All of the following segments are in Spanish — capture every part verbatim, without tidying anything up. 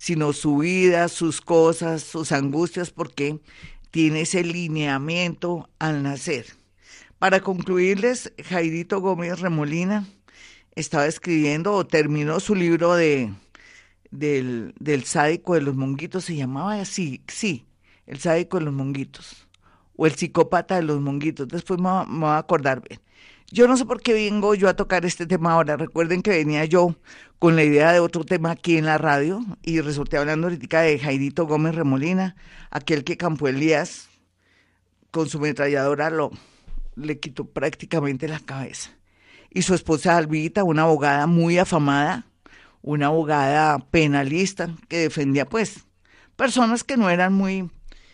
sino su vida, sus cosas, sus angustias, porque tiene ese lineamiento al nacer. Para concluirles, Jairito Gómez Remolina estaba escribiendo o terminó su libro de, del, del sádico de los monguitos, se llamaba así, sí, el sádico de los monguitos, o el psicópata de los monguitos, después me, va- me voy a acordar bien. Yo no sé por qué vengo yo a tocar este tema ahora, recuerden que venía yo con la idea de otro tema aquí en la radio y resulté hablando ahorita de Jairito Gómez Remolina, aquel que Campo Elías con su ametralladora lo, le quitó prácticamente la cabeza. Y su esposa Albita, una abogada muy afamada, una abogada penalista que defendía pues personas que no eran muy,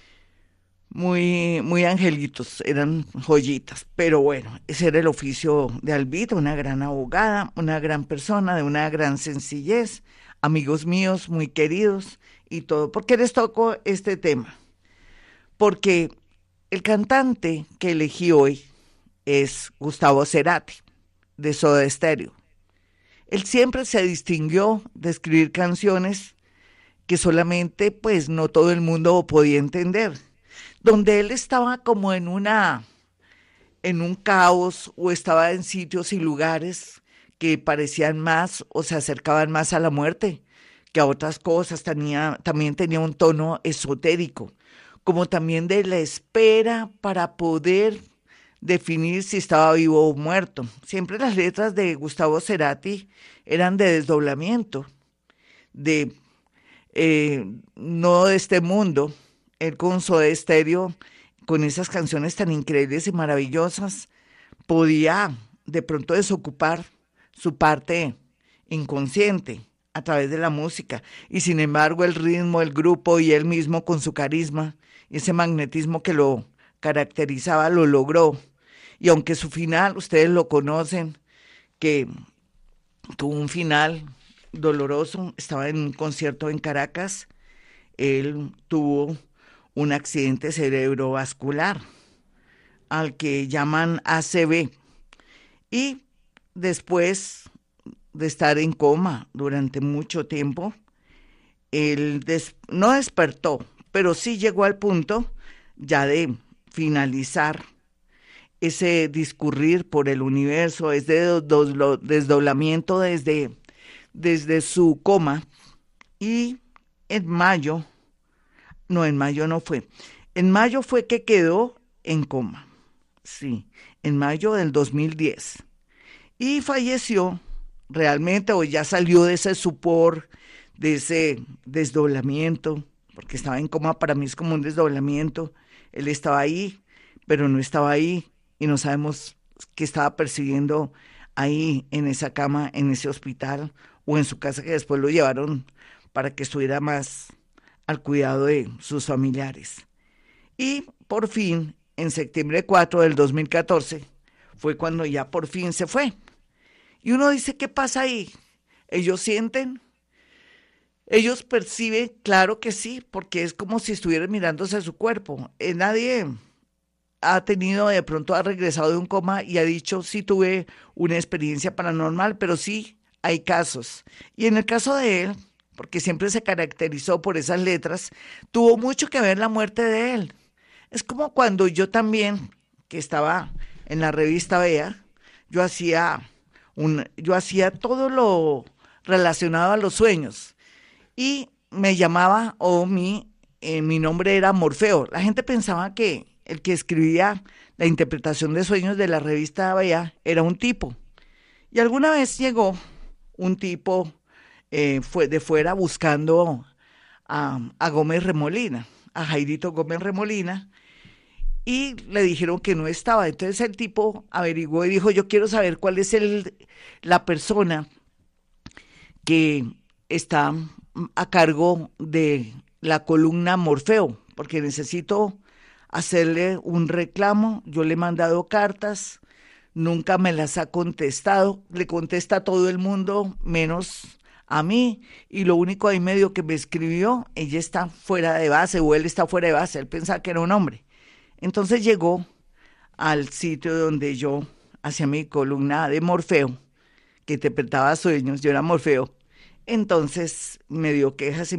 muy, muy angelitos, eran joyitas. Pero bueno, ese era el oficio de Albita, una gran abogada, una gran persona, de una gran sencillez, amigos míos muy queridos y todo. ¿Por qué les toco este tema? Porque el cantante que elegí hoy es Gustavo Cerati, de Soda Stereo. Él siempre se distinguió de escribir canciones que solamente, pues, no todo el mundo podía entender, donde él estaba como en una, en un caos o estaba en sitios y lugares que parecían más o se acercaban más a la muerte que a otras cosas. Tenía, también tenía un tono esotérico, como también de la espera para poder definir si estaba vivo o muerto. Siempre las letras de Gustavo Cerati eran de desdoblamiento, de eh, no de este mundo. Él con Soda Stereo, con esas canciones tan increíbles y maravillosas, podía de pronto desocupar su parte inconsciente a través de la música. Y sin embargo, el ritmo, el grupo y él mismo con su carisma, ese magnetismo que lo caracterizaba, lo logró. Y aunque su final, ustedes lo conocen, que tuvo un final doloroso, estaba en un concierto en Caracas, él tuvo un accidente cerebrovascular al que llaman A C V y después de estar en coma durante mucho tiempo, él des- no despertó, pero sí llegó al punto ya de finalizar ese discurrir por el universo, ese do- do- desdoblamiento desde, desde su coma. Y en mayo, no, en mayo no fue, en mayo fue que quedó en coma, sí, en mayo del dos mil diez. Y falleció realmente, o ya salió de ese supor, de ese desdoblamiento, porque estaba en coma, para mí es como un desdoblamiento. Él estaba ahí, pero no estaba ahí, y no sabemos qué estaba percibiendo ahí en esa cama, en ese hospital, o en su casa, que después lo llevaron para que estuviera más al cuidado de sus familiares. Y por fin, en septiembre cuatro del dos mil catorce, fue cuando ya por fin se fue. Y uno dice, ¿qué pasa ahí? Ellos sienten, ellos perciben, claro que sí, porque es como si estuvieran mirándose a su cuerpo. Eh, nadie ha tenido, de pronto ha regresado de un coma y ha dicho, sí tuve una experiencia paranormal, pero sí hay casos. Y en el caso de él, porque siempre se caracterizó por esas letras, tuvo mucho que ver la muerte de él. Es como cuando yo también, que estaba en la revista Vea, yo hacía un, yo hacía todo lo relacionado a los sueños y me llamaba, o mi, eh, mi nombre era Morfeo. La gente pensaba que el que escribía la interpretación de sueños de la revista Vea era un tipo. Y alguna vez llegó un tipo eh, fue de fuera buscando a, a Gómez Remolina, a Jairito Gómez Remolina, y le dijeron que no estaba. Entonces el tipo averiguó y dijo, yo quiero saber cuál es el, la persona que está a cargo de la columna Morfeo, porque necesito hacerle un reclamo. Yo le he mandado cartas, nunca me las ha contestado, le contesta a todo el mundo, menos a mí, y lo único ahí medio que me escribió, ella está fuera de base, o él está fuera de base, él pensaba que era un hombre. Entonces llegó al sitio donde yo hacía mi columna de Morfeo, que interpretaba sueños, yo era Morfeo. Entonces me dio quejas y